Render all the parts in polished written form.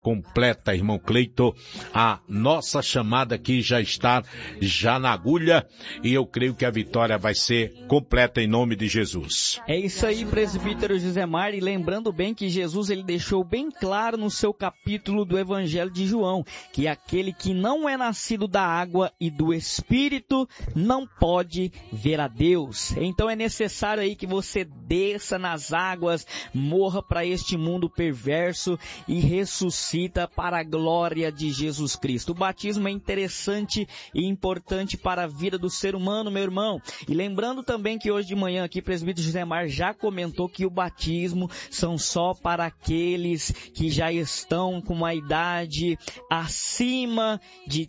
completa, irmão Cleito. A nossa chamada aqui já está na agulha e eu creio que a vitória vai ser completa em nome de Jesus. É isso aí, presbítero Josemar, e lembrando bem que Jesus ele deixou bem claro no seu capítulo do Evangelho de João, que aquele que não é nascido da água e do Espírito não pode ver a Deus. Então é necessário aí que você desça nas águas, morra para este mundo perverso e ressuscita para a glória de Jesus Cristo. O batismo é interessante e importante para a vida do ser humano, meu irmão. E lembrando também que hoje de manhã aqui, o presbítero Josemar já comentou que o batismo são só para aqueles que já estão com uma idade acima de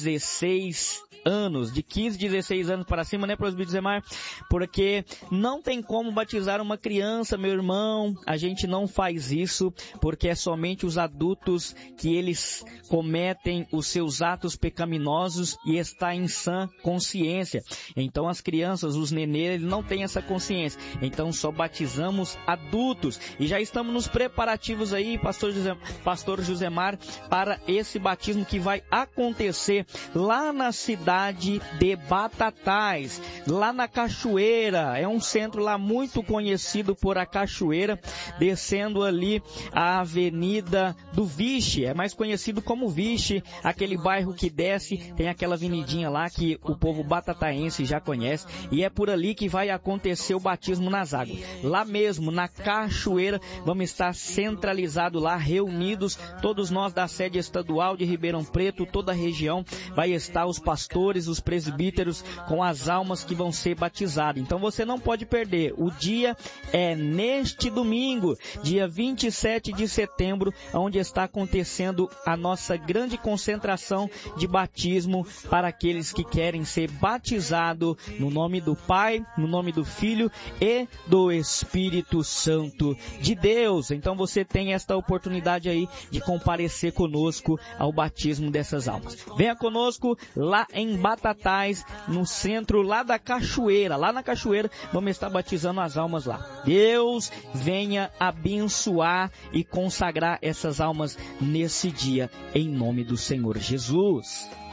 16 anos, de 15, 16 anos para cima, né, presbítero Josemar? Porque não tem como batizar uma criança, meu irmão. A gente não faz isso, porque é somente os adultos que eles cometem os seus atos pecaminosos e está em sã consciência. Então as crianças, os nenês, eles não têm essa consciência. Então só batizamos adultos. E já estamos nos preparativos aí, pastor Josemar, para esse batismo que vai acontecer lá na cidade de Batatais, lá na Cachoeira. É um centro lá muito conhecido por a Cachoeira, descendo ali a Avenida do Vixe, é mais conhecido como Vixe, aquele bairro que desce, tem aquela avenidinha lá que o povo batataense já conhece, e é por ali que vai acontecer o batismo nas águas. Lá mesmo, na Cachoeira, vamos estar centralizados lá, reunidos, todos nós da sede estadual de Ribeirão Preto, toda a região, vai estar os pastores, os presbíteros, com as almas que vão ser batizadas. Então você não pode perder, o dia é neste domingo, dia 27 de setembro, onde está acontecendo a nossa grande concentração de batismo para aqueles que querem ser batizados no nome do Pai, no nome do Filho e do Espírito Santo de Deus. Então você tem esta oportunidade aí de comparecer conosco ao batismo dessas almas. Venha conosco lá em Batatais, no centro lá da Cachoeira. Lá na Cachoeira vamos estar batizando as almas lá. Deus venha abençoar e consagrar essas almas nesse dia, em nome do Senhor Jesus.